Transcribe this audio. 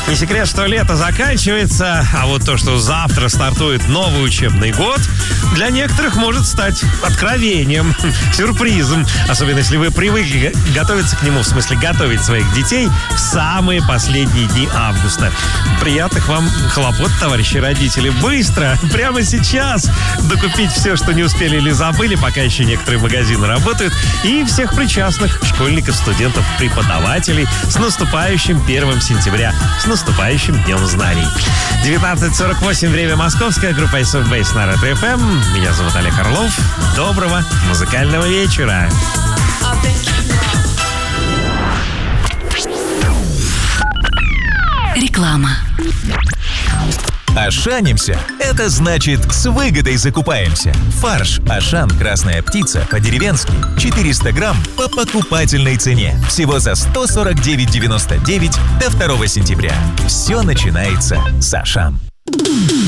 Не секрет, что лето заканчивается, а вот то, что завтра стартует новый учебный год, для некоторых может стать откровением, сюрпризом. Особенно, если вы привыкли готовиться к нему, в смысле готовить своих детей в самые последние дни августа. Приятных вам хлопот, товарищи родители. Быстро, прямо сейчас докупить все, что не успели или забыли, пока еще некоторые магазины работают. И всех причастных, школьников, студентов, преподавателей с наступающим 1 сентября. С наступающим Днем Знаний. 19:48, время московское, группа Ace of Base на Ретро-ФМ. Меня зовут Олег Орлов. Доброго музыкального вечера. Реклама. Ашанимся – это значит с выгодой закупаемся. Фарш «Ашан. Красная птица» по-деревенски 400 грамм по покупательной цене. Всего за 149,99 до 2 сентября. Все начинается с «Ашан».